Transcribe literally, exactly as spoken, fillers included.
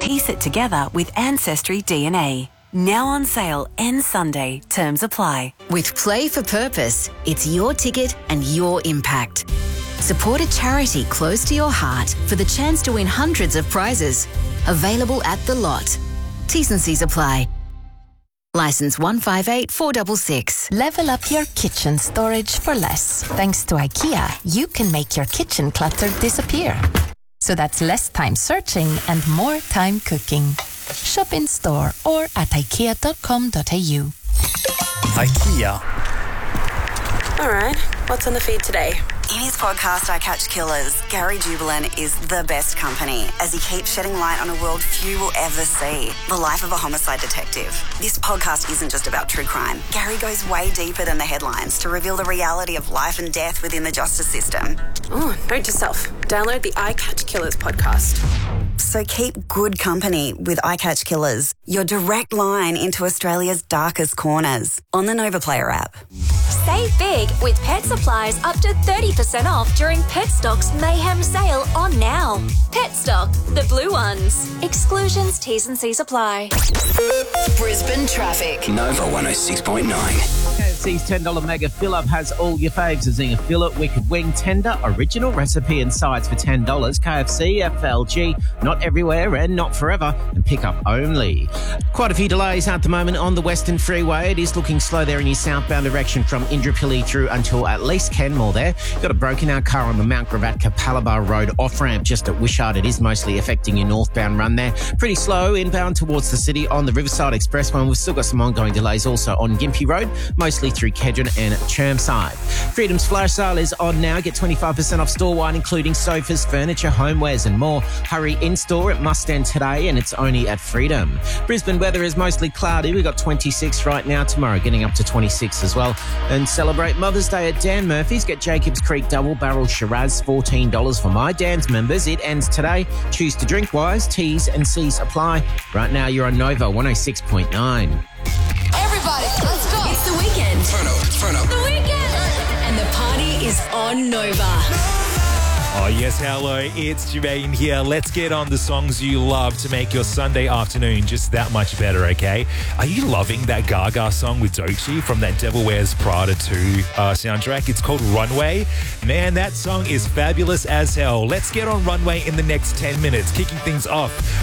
Piece it together with Ancestry D N A. Now on sale end Sunday. Terms apply. With Play for Purpose, it's your ticket and your impact. Support a charity close to your heart for the chance to win hundreds of prizes. Available at the lot. T's and C's apply. Licence one five eight four six six. Level up your kitchen storage for less. Thanks to IKEA, you can make your kitchen clutter disappear. So that's less time searching and more time cooking. Shop in store or at ikea dot com dot a u. IKEA. All right, what's on the feed today? In his podcast, I Catch Killers, Gary Jubelin is the best company as he keeps shedding light on a world few will ever see, the life of a homicide detective. This podcast isn't just about true crime. Gary goes way deeper than the headlines to reveal the reality of life and death within the justice system. Oh, note to self. Download the I Catch Killers podcast. So keep good company with I Catch Killers, your direct line into Australia's darkest corners, on the Nova Player app. Save big with Pet Supplies up to thirty percent off during Petstock's Mayhem sale on now. Petstock, the blue ones. Exclusions, T's and C's apply. Brisbane traffic. Nova one oh six point nine. K F C's ten dollars mega fill-up has all your faves. A zinger fillet, wicked wing, tender, original recipe and sides for ten dollars. K F C, F L G, not everywhere and not forever, and pick up only. Quite a few delays at the moment on the Western Freeway. It is looking slow there in your southbound direction from Indooroopilly through until at least Kenmore there. Got a broken out car on the Mount Gravatka Palabar Road off-ramp just at Wishart. It is mostly affecting your northbound run there. Pretty slow inbound towards the city on the Riverside Expressway, and we've still got some ongoing delays also on Gympie Road, mostly through Kedron and Chermside. Freedom's flash sale is on now. Get twenty-five percent off store-wide, including sofas, furniture, homewares and more. Hurry in-store. It must end today, and it's only at Freedom. Brisbane weather is mostly cloudy. We've got twenty-six right now. Tomorrow getting up to twenty-six as well. And celebrate Mother's Day at Dan Murphy's. Get Jacobs Creek Double Barrel Shiraz, fourteen dollars for My Dan's members. It ends today. Choose to drink wise. T's and C's apply. Right now you're on Nova one oh six point nine. Everybody, let's go. It's the weekend. Turn up, turn up. The weekend. And the party is on Nova. Oh, yes, hello, it's Jermaine here. Let's get on the songs you love to make your Sunday afternoon just that much better, okay? Are you loving that Gaga song with Doechii from that Devil Wears Prada two uh, soundtrack? It's called Runway. Man, that song is fabulous as hell. Let's get on Runway in the next ten minutes. Kicking things off